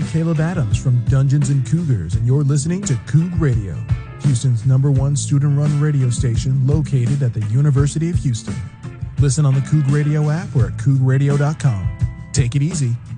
Caleb Adams from Dungeons and Cougars, and you're listening to Coug Radio, Houston's #1 student-run radio station located at the University of Houston. Listen on the Coug Radio app or at cougradio.com. Take it easy